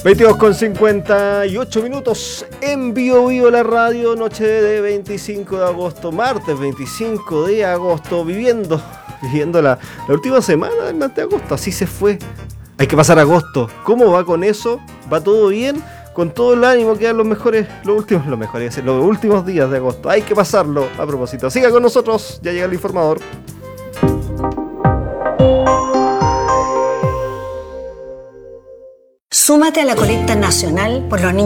22:58 en Bio la radio, noche de 25 de agosto, martes 25 de agosto, viviendo la última semana del mes de agosto, así se fue. Hay que pasar agosto. ¿Cómo va con eso? ¿Va todo bien? Con todo el ánimo quedan los últimos días de agosto. Hay que pasarlo. A propósito, siga con nosotros, ya llega el informador. Súmate a la colecta nacional por los niños.